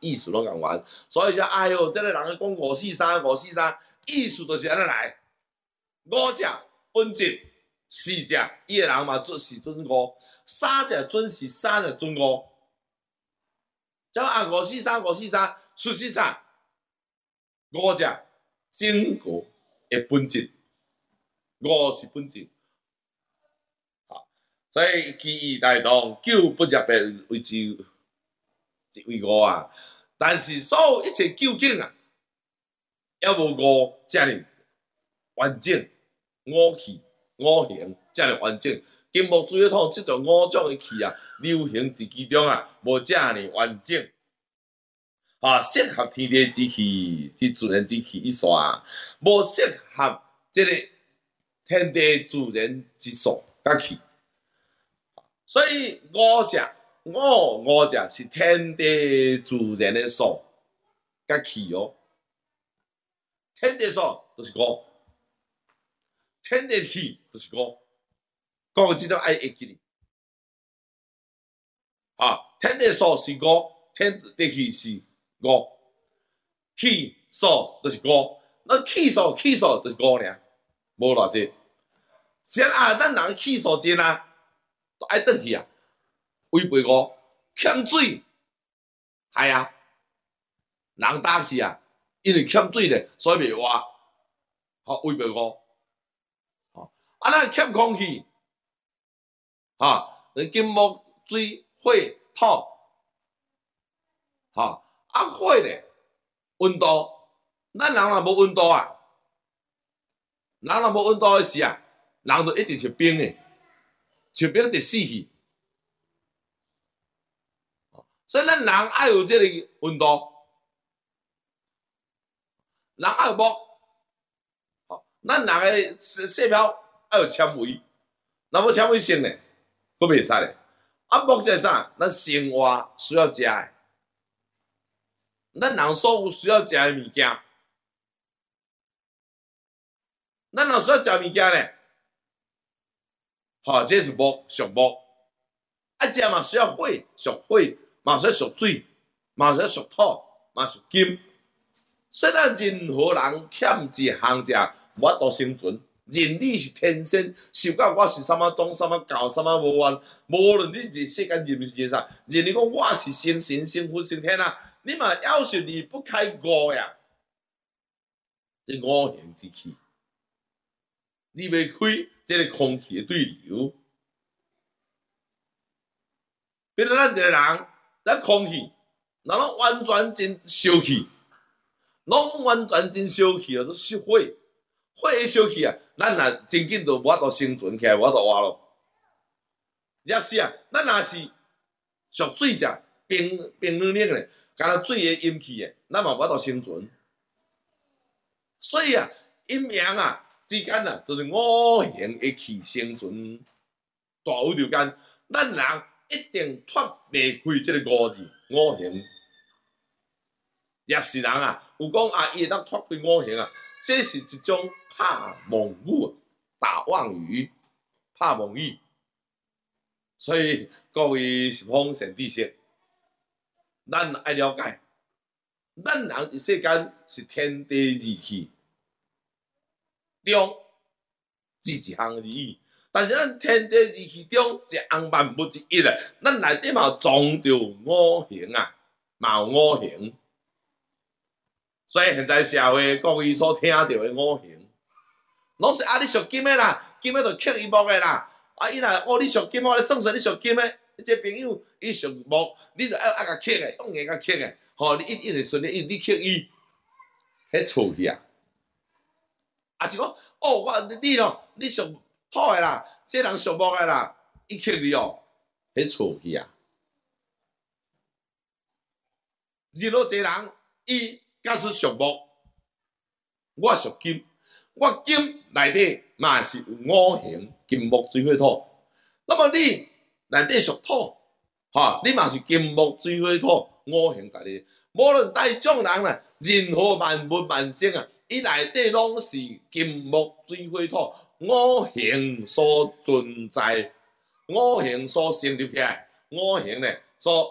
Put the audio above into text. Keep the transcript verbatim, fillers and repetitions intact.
意思拢共款。所以说，哎哟，这个人讲五四三五四三，意思就是安尼来。五只本质，四只伊个人嘛准是准五，三只准是三只准五。就按五四三五四三，事实上五只整个的本质，五是本质。所以其义大同，九不入白为之一为五啊。但是所有一切究竟啊，也无五遮尔完整，五气五行遮尔完整。金木水火土即种五种的气啊，流行伫其中啊，无遮尔完整。啊，适合天地之气、天自然之气一煞，无适合即个天地自然之素甲气。所以五色五五只是天地自然的素甲气哦。天地素就是五，天地气就是五，五即种爱会记哩。啊，天地素是五，天地气是五，气素就是五，那气素气素就是五尔，无偌济。是啊，咱人气素真啊。爱转去啊，违背五，欠水，系啊，人打去啊，因为欠水咧，所以袂活，好违背五，好，啊，咱欠空气，哈，金木水火土，哈，啊火咧，温度，咱人若无温度啊，人若无温度诶时啊，人就一定是冰诶。就变得死去，所以咱人爱有这个温度，人爱有木，咱人的细胞爱有纤维，若无纤维性咧，佫袂使咧。啊，木即啥？咱生活需要食的，咱人所有需要食的物件，咱若需要食物件咧。好，这是木属木，啊，食嘛需要火属火，嘛需要属水，嘛需要属土，嘛属金。所以咱任何人欠一项食，无法度生存。人你是天生受到我是啥物种啥物教啥物无完，无论你是世间任是啥，人你讲我是生神生佛生天啊，你嘛要是离不开五呀，这五行之气。离袂开这个空气的对流，比如咱一个人，咱空气，若拢完全真烧气，拢完全真烧气啊，都烧火，火的烧气啊，咱若真紧就无法度生存起来，无法度活咯。也是啊，咱若是属水者，冰冰冷冷的，敢若水的阴气的，咱嘛无法度生存。所以啊，阴阳啊。之间啊，就是五行的气生存大宇宙间，咱人一定脱袂开这个五字五行。也是人啊，有讲啊，伊会当脱开五行啊，这是一种拍妄语、打妄语、拍妄语。所以各位是方神知识，咱爱了解，咱人伫世间是天地之气。中是一项而已，但是咱天地之气中一项万物之一啊，咱内底嘛装着五行啊，嘛有五行。所以现在社会各位所听到的五行，拢是啊你属金的啦，金的就克伊木的啦。啊伊若哦你属金，我咧算算你属金的，你这朋友伊属木，你就爱爱甲克的，用硬甲克的，吼你一一直顺利，你克伊，迄错去啊！啊是讲，哦，我你咯，你属土的啦，这人属木的啦，伊克你哦，迄错去啊！日落一个人，伊假使属木，我属金，我金内底嘛是有五行，金木水火土。那么你内底属土，哈，你嘛是金木水火土五行在你。无论大众人啦，任何万物万生啊。伊内底拢是金木水火土五行所存在，五行所成立起来，五行咧所